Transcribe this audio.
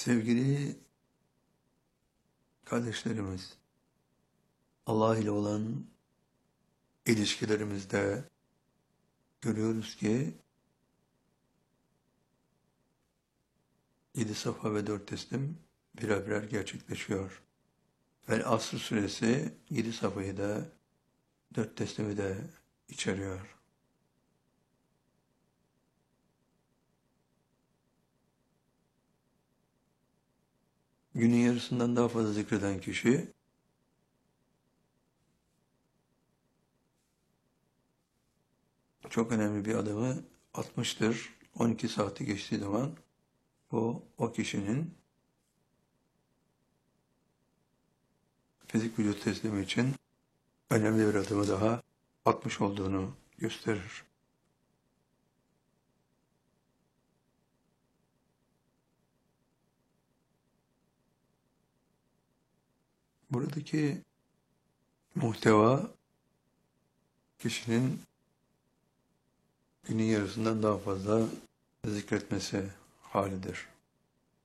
Sevgili kardeşlerimiz, Allah ile olan ilişkilerimizde görüyoruz ki 7 Safa ve 4 teslim birer birer gerçekleşiyor. Ve Asr suresi 7 Safa'yı da 4 teslimi de içeriyor. Günün yarısından daha fazla zikreden kişi çok önemli bir adamı atmıştır. 12 saati geçtiği zaman o kişinin fizik vücut teslimi için önemli bir adımı daha atmış olduğunu gösterir. Buradaki muhteva kişinin günün yarısından daha fazla zikretmesi halidir.